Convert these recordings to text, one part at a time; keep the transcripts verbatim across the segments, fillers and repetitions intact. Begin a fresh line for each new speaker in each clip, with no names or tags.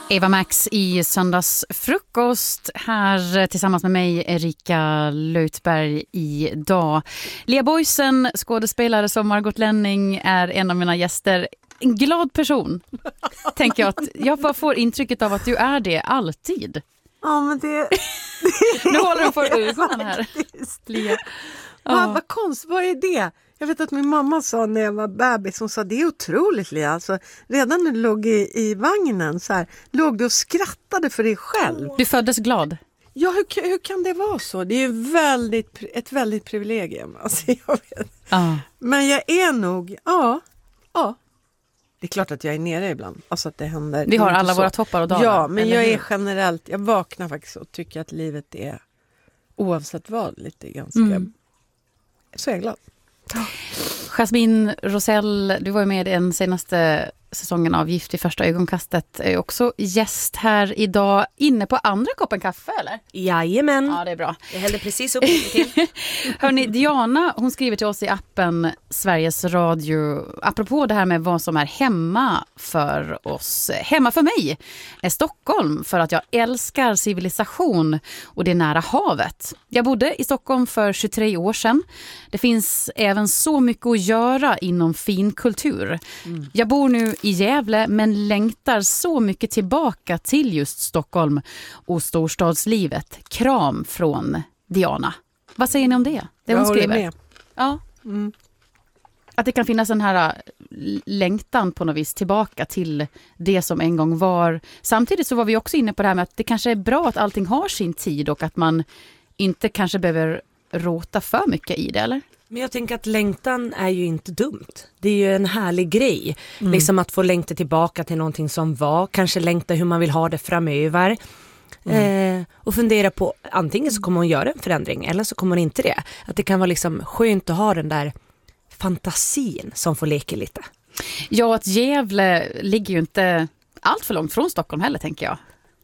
Eva Max i söndagsfrukost här tillsammans med mig, Erika Lötberg, idag. Lea Boysen, skådespelare som Margot Lenning, är en av mina gäster. En glad person, tänker jag. Att jag bara får intrycket av att du är det alltid.
Ja, men det...
Nu håller du för ögonen här, Lea.
Ja. Vad, vad konstigt, vad är det? Jag vet att min mamma sa när jag var bebis, hon sa det är otroligt, Lea. Alltså, redan när du låg i, i vagnen så här, låg du och skrattade för dig själv.
Du föddes glad.
Ja, hur, hur kan det vara så? Det är ju väldigt, ett väldigt privilegium. Alltså, jag vet.
Ah.
Men jag är nog, ja, ja. Det är klart att jag är nere ibland. Alltså att det händer.
Vi har alla
så.
Våra toppar och dagar.
Ja, men jag
hur?
är generellt, jag vaknar faktiskt och tycker att livet är, oavsett vad, lite ganska,
mm.
så är jag glad.
Jasmine Rosell, du var ju med i den senaste säsongen av Gift i första ögonkastet, är också gäst här idag, inne på andra koppen kaffe, eller?
Jajamän.
Ja, det är bra.
Jag hällde precis upp till.
Hörrni, Diana, hon skriver till oss i appen Sveriges Radio, apropå det här med vad som är hemma för oss. Hemma för mig är Stockholm, för att jag älskar civilisation och det nära havet. Jag bodde i Stockholm för tjugotre år sedan. Det finns även så mycket att göra inom finkultur. Mm. Jag bor nu i Gävle, men längtar så mycket tillbaka till just Stockholm och storstadslivet. Kram från Diana. Vad säger ni om det? Det hon
jag
skriver.
Med.
Ja.
Mm.
Att det kan finnas en här längtan på något vis tillbaka till det som en gång var. Samtidigt så var vi också inne på det här med att det kanske är bra att allting har sin tid och att man inte kanske behöver rota för mycket i det, eller?
Men jag tänker att längtan är ju inte dumt. Det är ju en härlig grej. Mm. Liksom att få längta tillbaka till någonting som var. Kanske längta hur man vill ha det framöver. Mm. Eh, och fundera på, antingen så kommer hon göra en förändring eller så kommer hon inte det. Att det kan vara liksom skönt att ha den där fantasin som får leka lite.
Ja, att Gävle ligger ju inte allt för långt från Stockholm heller, tänker jag.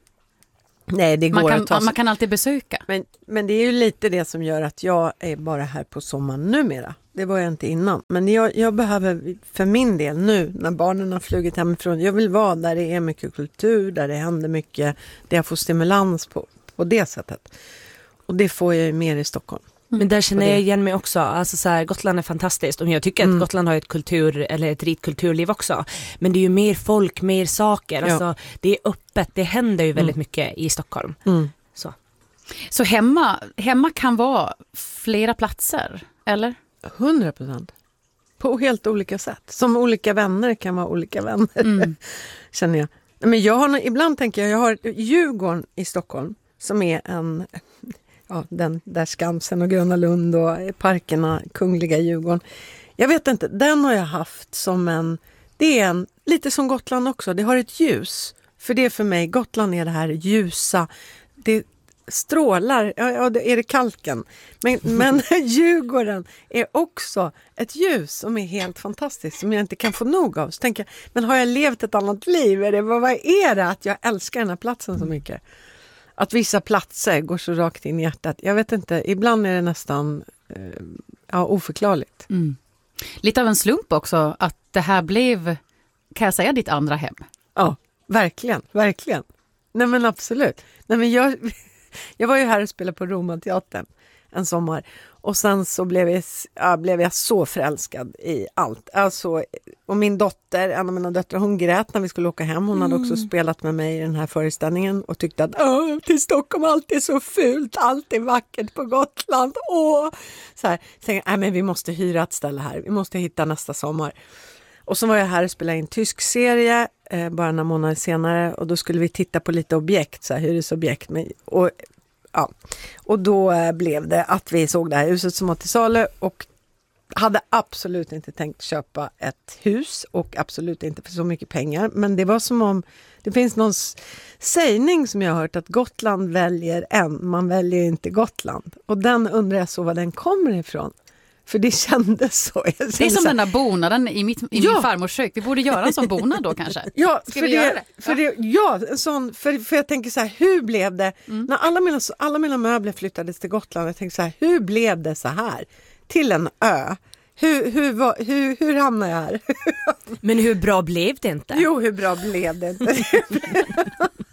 Nej, det går
man kan,
att ta sig.
Man kan alltid besöka.
Men, men det är ju lite det som gör att jag är bara här på sommaren numera. Det var jag inte innan. Men jag, jag behöver för min del nu när barnen har flugit hemifrån. Jag vill vara där det är mycket kultur, där det händer mycket. Där jag får stimulans på, på det sättet. Och det får jag ju mer i Stockholm.
Men där känner jag igen mig också. Alltså så här, Gotland är fantastiskt. Och jag tycker
mm.
att Gotland har ett kultur eller ett rikt kulturliv också. Men det är ju mer folk, mer saker.
Ja.
Alltså, det är öppet. Det händer ju väldigt
mm.
mycket i Stockholm.
Mm.
Så,
Så hemma, hemma kan vara flera platser, eller?
Hundra procent. På helt olika sätt. Som olika vänner kan vara olika vänner. Mm. Känner jag. Men jag har, ibland tänker jag, jag har Djurgården i Stockholm som är en... Ja, den där Skansen och Gröna Lund och parkerna, Kungliga Djurgården. Jag vet inte, den har jag haft som en, det är en, lite som Gotland också, det har ett ljus. För det är för mig, Gotland är det här ljusa, det strålar, ja, ja det är det kalken. Men, men Djurgården är också ett ljus som är helt fantastiskt, som jag inte kan få nog av. Så tänker jag, men har jag levt ett annat liv? Är det, vad, vad är det att jag älskar den här platsen så mycket? Att vissa platser går så rakt in i hjärtat. Jag vet inte, ibland är det nästan eh, ja, oförklarligt.
Mm. Lite av en slump också att det här blev, kan jag säga, ditt andra hem.
Ja, verkligen, verkligen. Nej men absolut. Nej, men jag, jag var ju här och spelade på Romateatern en sommar. Och sen så blev jag, ja, blev jag så förälskad i allt. Alltså, och min dotter, en av mina döttrar, hon grät när vi skulle åka hem. Hon mm. hade också spelat med mig i den här föreställningen och tyckte att åh, till Stockholm allt är så fult, allt är vackert på Gotland. Åh! Så här, så tänkte jag, nej men vi måste hyra ett ställe här. Vi måste hitta nästa sommar. Och så var jag här och spelade in en tysk serie eh, bara några månader senare. Och då skulle vi titta på lite objekt, så här, hyresobjekt. Men, och Ja, och då blev det att vi såg det här huset som var till salu och hade absolut inte tänkt köpa ett hus och absolut inte för så mycket pengar. Men det var som om, det finns någon sägning som jag har hört att Gotland väljer en, man väljer inte Gotland. Och den undrar jag så vad den kommer ifrån. För det kändes så. Jag
det är som så den där bonaden i, mitt, i
ja.
min farmors kök. Vi borde göra en sån bonad då kanske.
Ja,
Ska
för
vi
det,
göra det?
För ja. Det, ja, en sån, för, för jag tänker så här, hur blev det? Mm. När alla mina, alla mina möbler flyttades till Gotland, jag tänkte så här, hur blev det så här? Till en ö. Hur, hur, var, hur, hur hamnade jag här?
Men hur bra blev det inte?
Jo, hur bra blev det inte?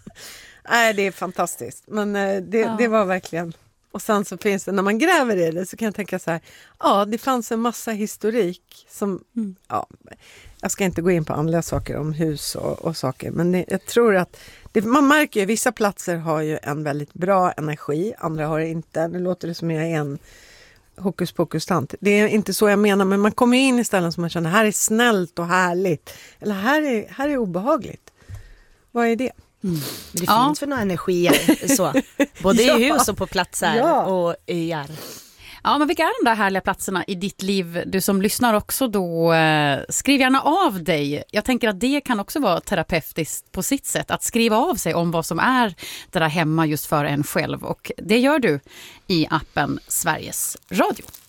Nej, det är fantastiskt. Men eh, det,
Ja.
det var verkligen... Och sen så finns det, när man gräver i det så kan jag tänka så här, ja, det fanns en massa historik som,
Mm.
ja, jag ska inte gå in på andra saker om hus och, och saker, men det, jag tror att, det, man märker ju, vissa platser har ju en väldigt bra energi, andra har det inte. Nu låter det som jag är en hokus pokus tant. Det är inte så jag menar, men man kommer in i ställen som man känner, här är snällt och härligt, eller här är, här är obehagligt. Vad är det?
Men det
Ja.
finns för några energier så, både
Ja.
i hus och på platser
Ja.
och öar.
Ja, men vilka är de där härliga platserna i ditt liv? Du som lyssnar också då, eh, skriv gärna av dig. Jag tänker att det kan också vara terapeutiskt på sitt sätt. Att skriva av sig om vad som är det där hemma just för en själv. Och det gör du i appen Sveriges Radio.